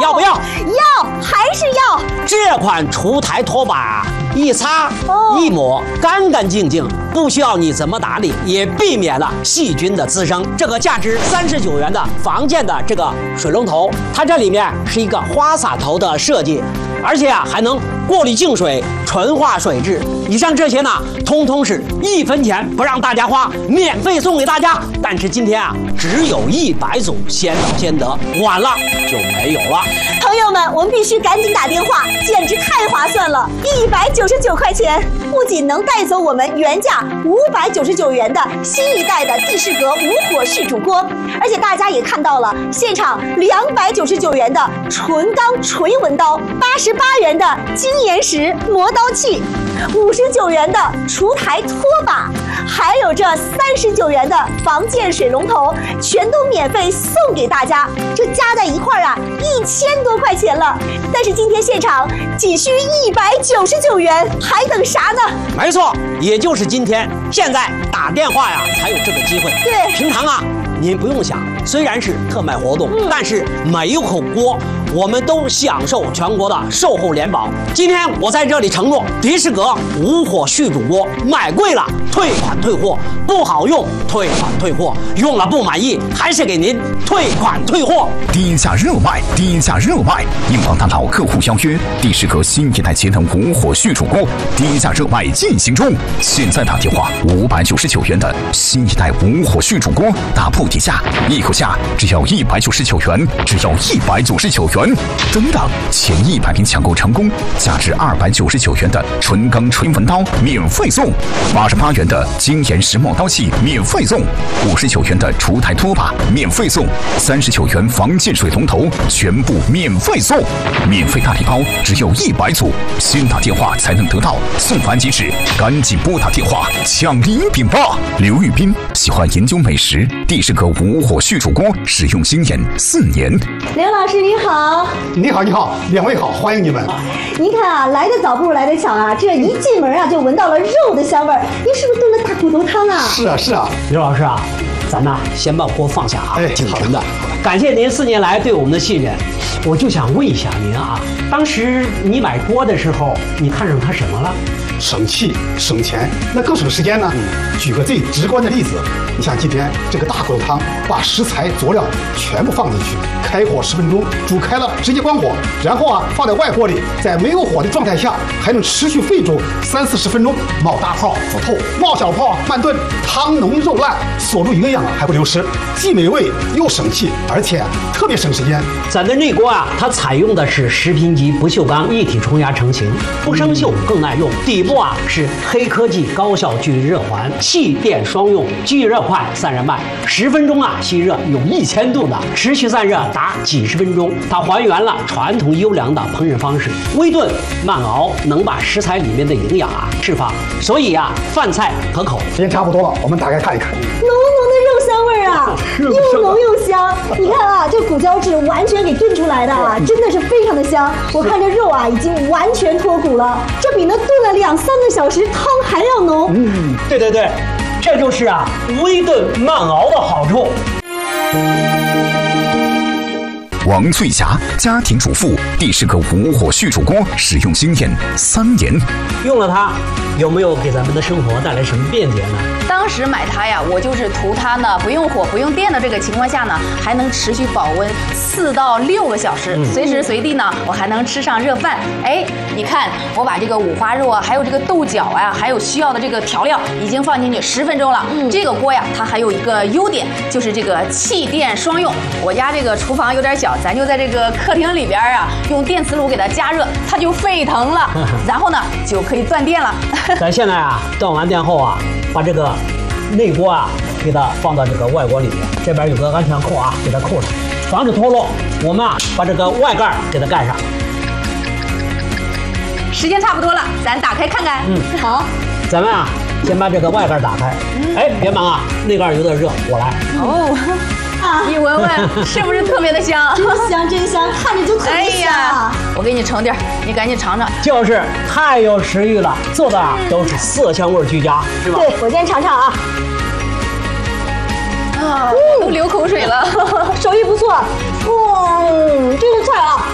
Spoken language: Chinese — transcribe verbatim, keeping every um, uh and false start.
要不要？ 要，还是要。 这款除台拖把啊，一擦、哦、一抹，干干净净，不需要你怎么打理，也避免了细菌的滋生。这个价值三十九元的防溅的这个水龙头，它这里面是一个花洒头的设计，而且啊还能过滤净水、纯化水质。以上这些呢，通通是一分钱不让大家花，免费送给大家。但是今天啊，只有一百组，先到先得，晚了就没有了。 朋友们，我们必须赶紧打电话，简直太划算了！一百九十九块钱，不仅能带走我们原价五百九十九元的新一代的帝释阁无火续煮锅，而且大家也看到了，现场两百九十九元的纯钢锤纹刀，八十八元的金岩石磨刀器，五十九元的除台拖把，还有这三十九元的防溅水龙头，全都免费送给大家。这加在一块儿啊，一千多块钱了。但是今天现场仅需一百九十九元，还等啥呢？ 没错，也就是今天，现在打电话呀，才有这个机会。 对， 平常啊，您不用想，虽然是特卖活动，嗯、但是每一口锅我们都享受全国的售后联保。今天我在这里承诺，迪士格无火续煮锅买贵了退款退货，不好用退款退货，用了不满意还是给您退款退货。 低价热卖，低价热卖！英皇大佬客户邀约，迪士格新一代节能无火续煮锅低价热卖进行中。现在打电话，五百九十九元的新一代无火续煮锅打破底价，一口价只要一百九十九元，只要一百九十九元。等等，前一百名抢购成功，价值二百九十九元的纯钢锤纹刀免费送，八十八元的金岩石磨刀器免费送，五十九元的除台拖把免费送，三十九元防溅水龙头全部免费送，免费大礼包只有一百组，先打电话才能得到，送完即止，赶紧拨打电话抢礼品吧！刘玉斌喜欢研究美食，迪士格无火续煮锅使用经验四年。 刘老师您好。 你好，你好，两位好，欢迎你们。 您看啊，来得早不如来得巧啊，这一进门啊就闻到了肉的香味儿。您是不是炖了大骨头汤啊？ 是啊，是啊。 刘老师啊，咱呢先把锅放下啊， 哎， 挺沉的。感谢您四年来对我们的信任，我就想问一下您啊，当时你买锅的时候，你看上它什么了？ 省气省钱，那更省时间呢。嗯、举个最直观的例子，你像今天这个大骨头汤，把食材佐料全部放进去，开火十分钟，煮开了直接关火，然后啊放在外锅里，在没有火的状态下，还能持续沸煮三四十分钟，冒大泡煮透，冒小泡慢炖，汤浓肉烂，锁住营养还不流失，既美味又省气，而且特别省时间。 咱的这锅啊，它采用的是十频级不锈钢一体冲压成型，不生锈更耐用。底部啊是黑科技高效聚热环，气电双用，聚热快，散热慢，十分钟啊吸热有一千度的，持续散热达几十分钟。它还原了传统优良的烹饪方式，微炖慢熬，能把食材里面的营养啊释放，所以啊饭菜可口。 时间差不多了，我们打开看一看。 浓浓的肉香味儿啊，又浓又香。你看啊，这骨胶质完全给炖出来的啊，真的是非常的香。我看这肉啊已经完全脱骨了，这比那炖了两三个小时汤还要浓。 嗯，对对对，这就是啊微炖慢熬的好处。 王翠霞，家庭主妇，迪士格无火续煮锅使用经验三年。 用了它，有没有给咱们的生活带来什么便捷呢？ 当时买它呀，我就是图它呢不用火不用电的这个情况下呢，还能持续保温四到六个小时，嗯、随时随地呢我还能吃上热饭。哎，你看我把这个五花肉啊，还有这个豆角啊，还有需要的这个调料已经放进去十分钟了。嗯，这个锅呀，它还有一个优点，就是这个气电双用。我家这个厨房有点小，咱就在这个客厅里边啊，用电磁炉给它加热，它就沸腾了，然后呢就可以断电了。 咱现在啊，断完电后啊，把这个内锅啊给它放到这个外锅里面，这边有个安全扣啊，给它扣上，防止脱落。我们啊把这个外盖给它盖上。 时间差不多了，咱打开看看。 嗯， 好。 咱们啊先把这个外盖打开。嗯、哎，别忙啊，内盖有点热，我来。 哦。你闻闻，是不是特别的香？ 真香真香，看着就特别香。哎呀， 我给你盛点，你赶紧尝尝。 就是太有食欲了，做的啊都是色香味俱佳，是吧？ 对，我先尝尝啊。 啊，都流口水了， 手艺不错。哇，这个菜啊。